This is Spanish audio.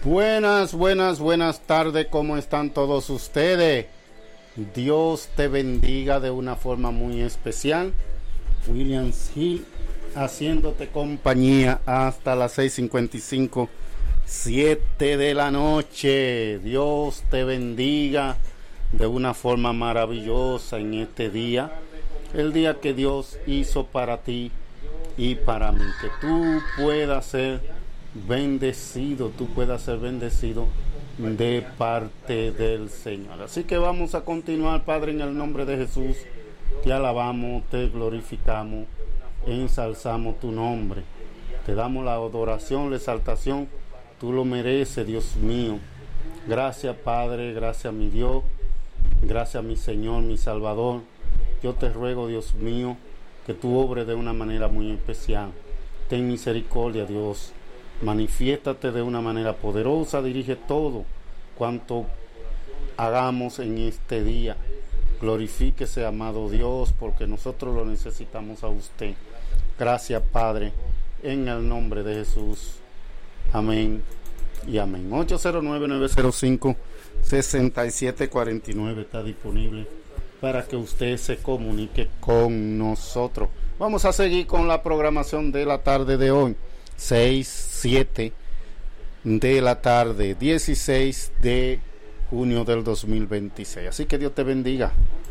Buenas tardes, ¿cómo están todos ustedes? Dios te bendiga de una forma muy especial. Williams Hill haciéndote compañía hasta las 6:55, 7 de la noche. Dios te bendiga de una forma maravillosa en este día, el día que Dios hizo para ti y para mí, que tú puedas ser bendecido de parte del Señor. Así que vamos a continuar, Padre, en el nombre de Jesús. Te alabamos, te glorificamos, ensalzamos tu nombre. Te damos la adoración, la exaltación. Tú lo mereces, Dios mío. Gracias, Padre, gracias, mi Dios. Gracias, mi Señor, mi Salvador. Yo te ruego, Dios mío, que tú obres de una manera muy especial. Ten misericordia, Dios. Manifiéstate de una manera poderosa. Dirige todo cuanto hagamos en este día. Glorifíquese, amado Dios, porque nosotros lo necesitamos a usted. Gracias, Padre, en el nombre de Jesús. Amén y amén. 809-905-6749 está disponible para que usted se comunique con nosotros. Vamos a seguir con la programación de la tarde de hoy. 6-7 de la tarde, 16 de junio del 2026. Así que Dios te bendiga.